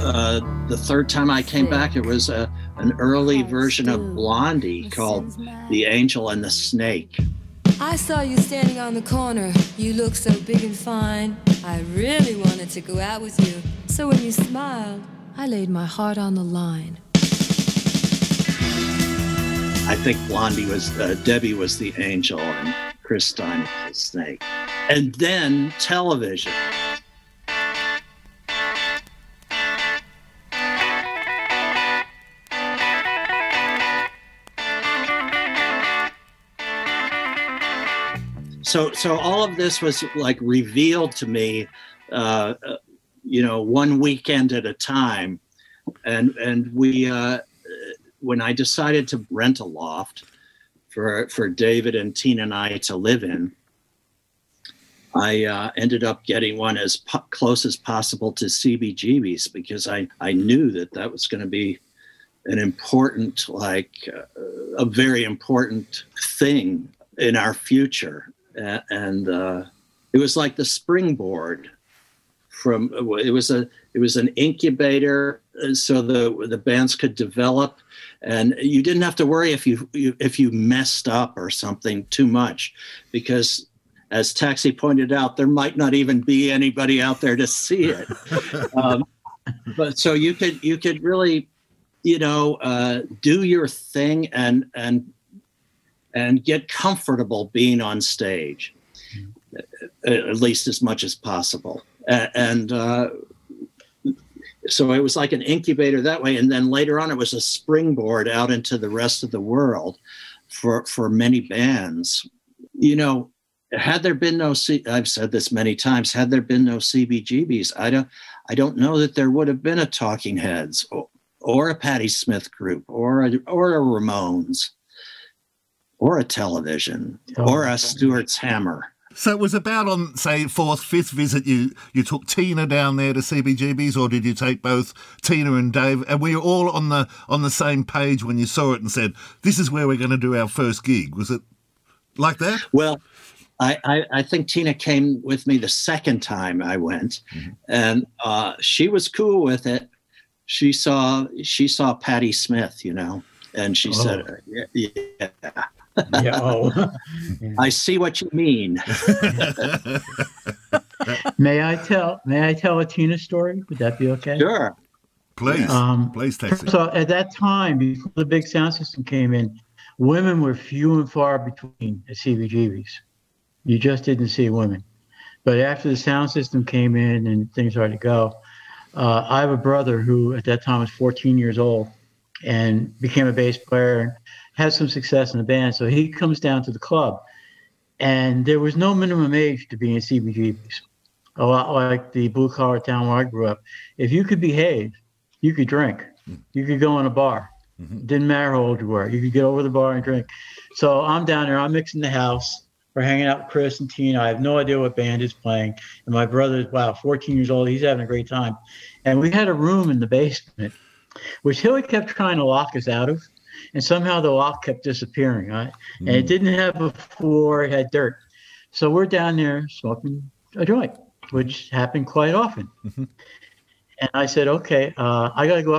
The third time I came back, it was an early version of Blondie called The Angel and the Snake. I saw you standing on the corner. You looked so big and fine. I really wanted to go out with you. So when you smiled, I laid my heart on the line. I think Blondie was, Debbie was the angel and Chris Stein was the snake. And then television. So all of this was like revealed to me, one weekend at a time. And we, when I decided to rent a loft for David and Tina and I to live in, I ended up getting one as close as possible to CBGB's because I knew that was going to be an important, a very important thing in our future. And it was like the springboard it was an incubator so the bands could develop, and you didn't have to worry if you messed up or something too much, because as Taxi pointed out, there might not even be anybody out there to see it. But so you could really, do your thing and get comfortable being on stage, at least as much as possible. So it was like an incubator that way. And then later on, it was a springboard out into the rest of the world for many bands. Had there been no, I've said this many times, had there been no CBGBs, I don't know that there would have been a Talking Heads or a Patti Smith group or a Ramones, or a television, or a Stewart's Hammer. So it was about on, say, fourth, fifth visit, you took Tina down there to CBGB's, or did you take both Tina and Dave? And were you all on the same page when you saw it and said, this is where we're going to do our first gig? Was it like that? Well, I think Tina came with me the second time I went, and she was cool with it. She saw Patti Smith, and she said, yeah. Yeah, I see what you mean. May I tell a Tina story? Would that be okay? Sure. Please, please, Taxi. So at that time, before the big sound system came in, women were few and far between at CBGB's. You just didn't see women. But after the sound system came in and things started to go, I have a brother who at that time was 14 years old and became a bass player and had some success in the band. So he comes down to the club, and there was no minimum age to be in CBGB's. A lot like the blue collar town where I grew up. If you could behave, you could drink. You could go in a bar. Didn't matter how old you were. You could get over the bar and drink. So I'm down there. I'm mixing the house. We're hanging out with Chris and Tina. I have no idea what band is playing. And my brother's, 14 years old. He's having a great time. And we had a room in the basement, which Hilly kept trying to lock us out of. And somehow the lock kept disappearing, right? And it didn't have a floor, it had dirt. So we're down there smoking a joint, which happened quite often. And I said, okay, I got to go up